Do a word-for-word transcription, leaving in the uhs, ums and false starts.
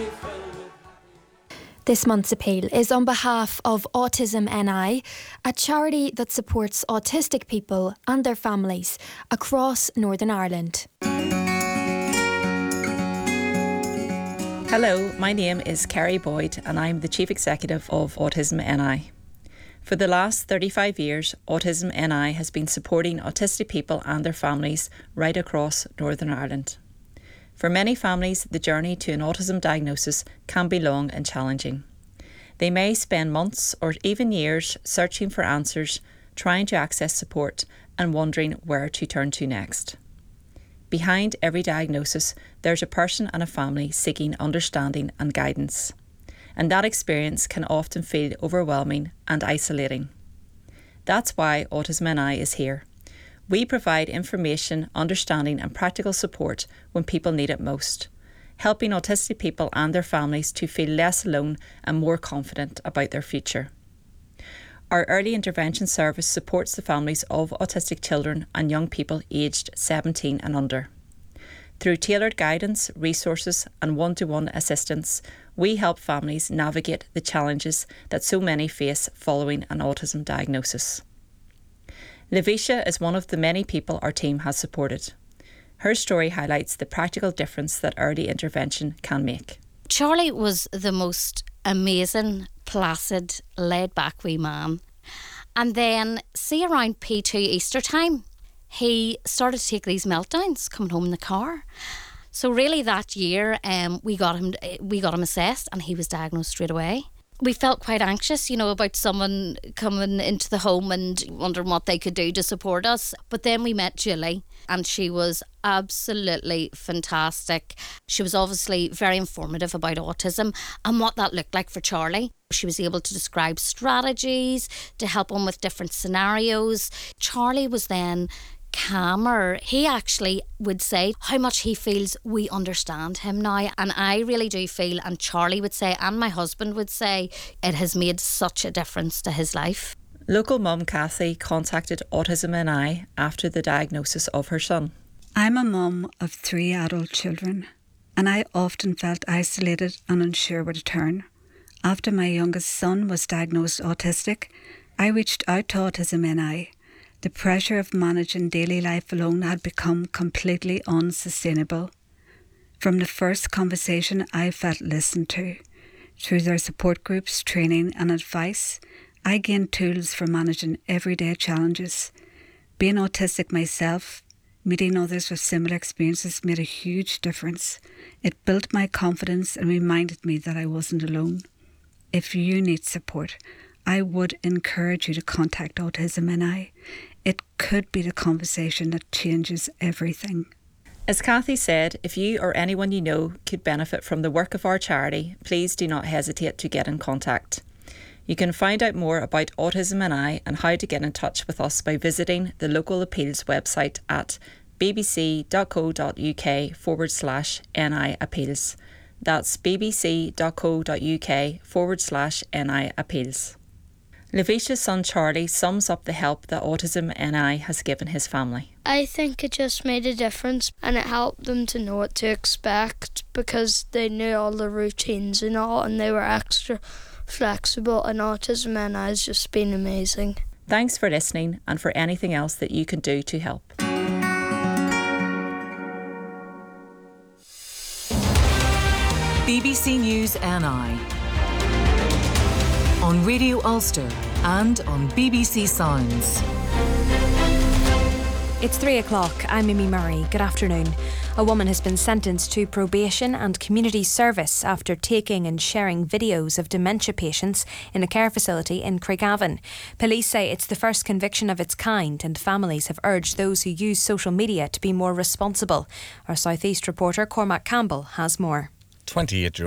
This month's appeal is on behalf of Autism N I, a charity that supports autistic people and their families across Northern Ireland. Hello, my name is Kerry Boyd and I'm the Chief Executive of Autism N I. For the last thirty-five years, Autism N I has been supporting autistic people and their families right across Northern Ireland. For many families, the journey to an autism diagnosis can be long and challenging. They may spend months or even years searching for answers, trying to access support and wondering where to turn to next. Behind every diagnosis, there's a person and a family seeking understanding and guidance. And that experience can often feel overwhelming and isolating. That's why Autism N I is here. We provide information, understanding and practical support when people need it most, helping autistic people and their families to feel less alone and more confident about their future. Our early intervention service supports the families of autistic children and young people aged seventeen and under. Through tailored guidance, resources and one-to-one assistance, we help families navigate the challenges that so many face following an autism diagnosis. Lavisha is one of the many people our team has supported. Her story highlights the practical difference that early intervention can make. Charlie was the most amazing, placid, laid-back wee man. And then, see around P two Easter time, he started to take these meltdowns coming home in the car. So really that year, um, we got him we got him assessed and he was diagnosed straight away. We felt quite anxious, you know, about someone coming into the home and wondering what they could do to support us. But then we met Julie and she was absolutely fantastic. She was obviously very informative about autism and what that looked like for Charlie. She was able to describe strategies to help him with different scenarios. Charlie was then calmer. He actually would say how much he feels we understand him now, and I really do feel, and Charlie would say and my husband would say, it has made such a difference to his life. Local mum Kathy contacted Autism N I after the diagnosis of her son. I'm a mum of three adult children and I often felt isolated and unsure where to turn. After my youngest son was diagnosed autistic, I reached out to Autism N I. The pressure of managing daily life alone had become completely unsustainable. From the first conversation, I felt listened to. Through their support groups, training and advice, I gained tools for managing everyday challenges. Being autistic myself, meeting others with similar experiences made a huge difference. It built my confidence and reminded me that I wasn't alone. If you need support, I would encourage you to contact Autism N I. It could be the conversation that changes everything. As Kathy said, if you or anyone you know could benefit from the work of our charity, please do not hesitate to get in contact. You can find out more about Autism N I and how to get in touch with us by visiting the local appeals website at bbc.co.uk forward slash NI appeals. That's bbc.co.uk forward slash NI appeals. Lavisha's son Charlie sums up the help that Autism N I has given his family. I think it just made a difference and it helped them to know what to expect because they knew all the routines and all and they were extra flexible, and Autism N I has just been amazing. Thanks for listening and for anything else that you can do to help. B B C News N I on Radio Ulster and on B B C Sounds. It's three o'clock. I'm Mimi Murray. Good afternoon. A woman has been sentenced to probation and community service after taking and sharing videos of dementia patients in a care facility in Craigavon. Police say it's the first conviction of its kind, and families have urged those who use social media to be more responsible. Our South East reporter Cormac Campbell has more. twenty-eight-year-old